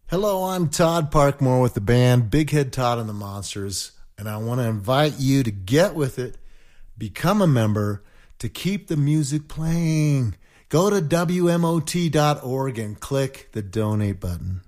Hello, I'm Todd Parkmore with the band Big Head Todd and the Monsters, and I want to invite you to get with it, become a member, to keep the music playing. Go to WMOT.org and click the donate button.